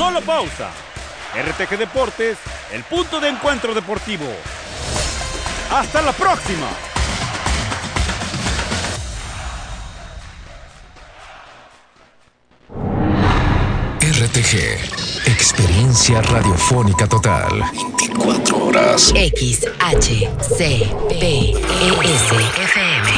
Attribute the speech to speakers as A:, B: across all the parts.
A: solo pausa. RTG Deportes, el punto de encuentro deportivo. ¡Hasta la próxima!
B: RTG, experiencia radiofónica total. 24 horas.
C: XHCPES-FM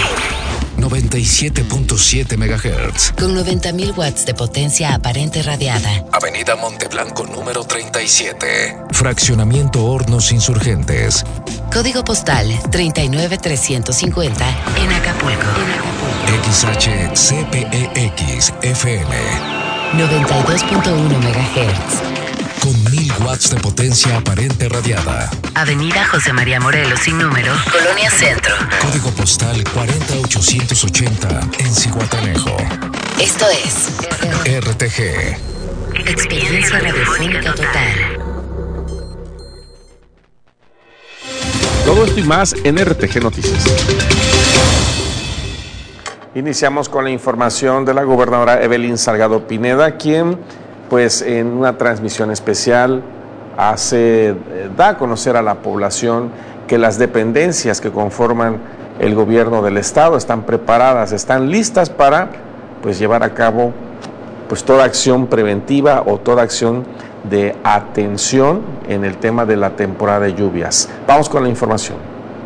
B: 97.7 MHz.
C: con 90.000 watts de potencia aparente radiada.
B: Avenida Monteblanco número 37. Fraccionamiento Hornos Insurgentes.
C: Código postal 39350 en Acapulco.
B: XHCPEX-FM
C: 92.1 MHz.
B: con 1000 watts de potencia aparente radiada.
C: Avenida José María Morelos sin número, Colonia Centro.
B: Código postal 40880 en Zihuatanejo.
C: Esto es
B: RTG.
C: Experiencia Radiofónica Total.
D: Todo esto y más en RTG Noticias. Iniciamos con la información de la gobernadora Evelyn Salgado Pineda, quien pues en una transmisión especial da a conocer a la población que las dependencias que conforman el gobierno del estado están preparadas, están listas para pues llevar a cabo pues toda acción preventiva o toda acción de atención en el tema de la temporada de lluvias. Vamos con la información.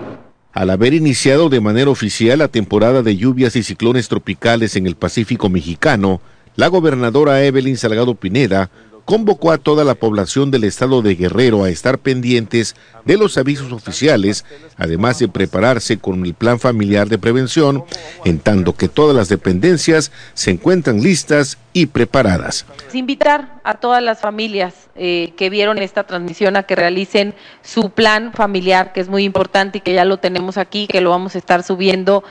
E: Al haber iniciado de manera oficial la temporada de lluvias y ciclones tropicales en el Pacífico mexicano, la gobernadora Evelyn Salgado Pineda convocó a toda la población del estado de Guerrero a estar pendientes de los avisos oficiales, además de prepararse con el plan familiar de prevención, en tanto que todas las dependencias se encuentran listas y preparadas.
F: Invitar a todas las familias que vieron esta transmisión a que realicen su plan familiar, que es muy importante y que ya lo tenemos aquí, que lo vamos a estar subiendo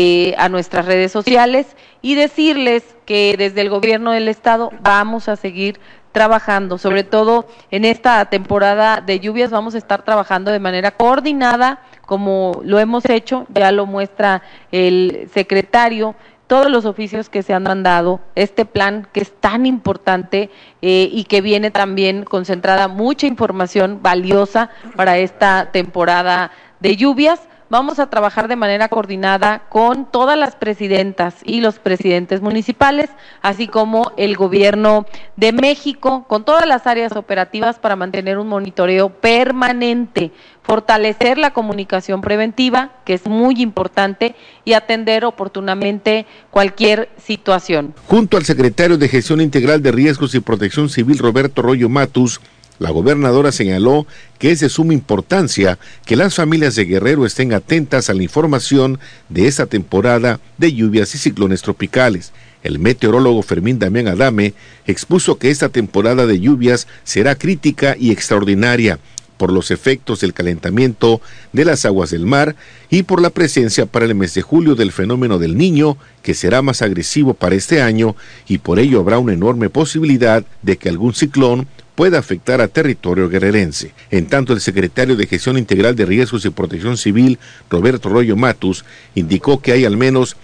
F: a nuestras redes sociales, y decirles que desde el gobierno del estado vamos a seguir trabajando, sobre todo en esta temporada de lluvias vamos a estar trabajando de manera coordinada, como lo hemos hecho, ya lo muestra el secretario, todos los oficios que se han mandado, este plan que es tan importante y que viene también concentrada mucha información valiosa para esta temporada de lluvias. Vamos a trabajar de manera coordinada con todas las presidentas y los presidentes municipales, así como el gobierno de México, con todas las áreas operativas para mantener un monitoreo permanente, fortalecer la comunicación preventiva, que es muy importante, y atender oportunamente cualquier situación.
E: Junto al secretario de Gestión Integral de Riesgos y Protección Civil, Roberto Royo Matus, la gobernadora señaló que es de suma importancia que las familias de Guerrero estén atentas a la información de esta temporada de lluvias y ciclones tropicales. El meteorólogo Fermín Damián Adame expuso que esta temporada de lluvias será crítica y extraordinaria por los efectos del calentamiento de las aguas del mar y por la presencia para el mes de julio del fenómeno del Niño, que será más agresivo para este año, y por ello habrá una enorme posibilidad de que algún ciclón pueda afectar a territorio guerrerense. En tanto, el secretario de Gestión Integral de Riesgos y Protección Civil, Roberto Royo Matus, indicó que hay al menos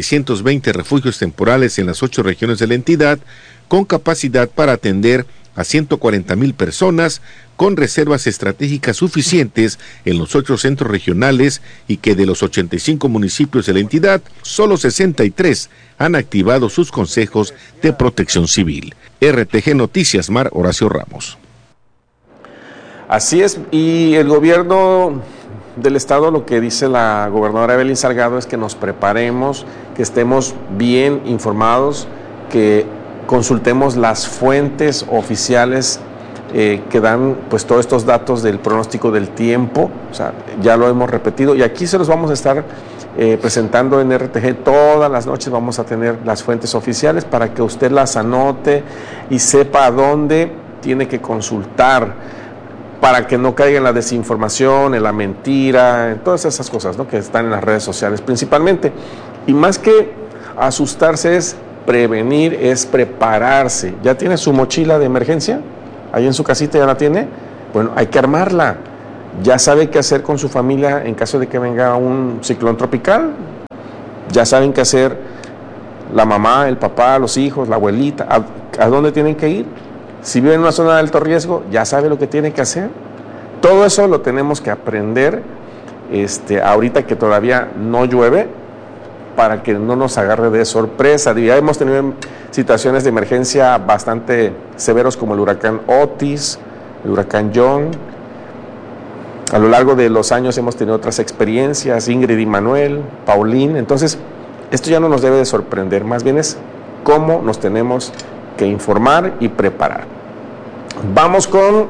E: 620 refugios temporales en las 8 regiones de la entidad, con capacidad para atender a 140,000 personas, con reservas estratégicas suficientes en los 8 centros regionales, y que de los 85 municipios de la entidad, solo 63 han activado sus consejos de protección civil. RTG Noticias, Mar Horacio Ramos.
D: Así es, y el gobierno del estado, lo que dice la gobernadora Evelyn Salgado es que nos preparemos, que estemos bien informados, que consultemos las fuentes oficiales que dan pues todos estos datos del pronóstico del tiempo. O sea, ya lo hemos repetido y aquí se los vamos a estar presentando en RTG todas las noches. Vamos a tener las fuentes oficiales para que usted las anote y sepa a dónde tiene que consultar, para que no caiga en la desinformación, en la mentira, en todas esas cosas, ¿no?, que están en las redes sociales principalmente. Y más que asustarse es prevenir, es prepararse. ¿Ya tiene su mochila de emergencia? ¿Ahí en su casita ya la tiene? Bueno, hay que armarla. ¿Ya sabe qué hacer con su familia en caso de que venga un ciclón tropical? ¿Ya saben qué hacer la mamá, el papá, los hijos, la abuelita? ¿A dónde tienen que ir? Si vive en una zona de alto riesgo, ya sabe lo que tiene que hacer. Todo eso lo tenemos que aprender ahorita que todavía no llueve, para que no nos agarre de sorpresa. Ya hemos tenido situaciones de emergencia bastante severos como el huracán Otis, el huracán John. A lo largo de los años hemos tenido otras experiencias, Ingrid y Manuel, Paulín. Entonces, esto ya no nos debe de sorprender, más bien es cómo nos tenemos que informar y preparar. Vamos con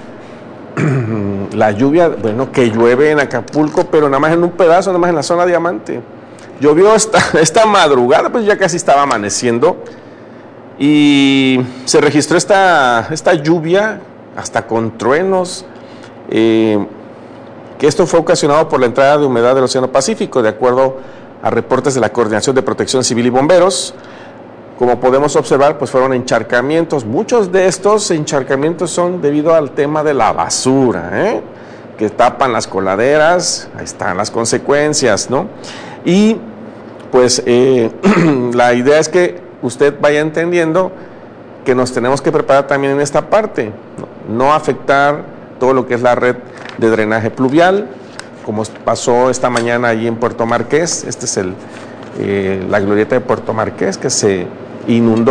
D: la lluvia, bueno, que llueve en Acapulco, pero nada más en un pedazo, nada más en la zona Diamante. Llovió esta madrugada, pues ya casi estaba amaneciendo, y se registró esta lluvia, hasta con truenos, que esto fue ocasionado por la entrada de humedad del Océano Pacífico, de acuerdo a reportes de la Coordinación de Protección Civil y Bomberos. Como podemos observar, pues fueron encharcamientos. Muchos de estos encharcamientos son debido al tema de la basura, que tapan las coladeras. Ahí están las consecuencias, ¿no? Y pues la idea es que usted vaya entendiendo que nos tenemos que preparar también en esta parte, no afectar todo lo que es la red de drenaje pluvial, como pasó esta mañana allí en Puerto Marqués. Este es la glorieta de Puerto Marqués, que se inundó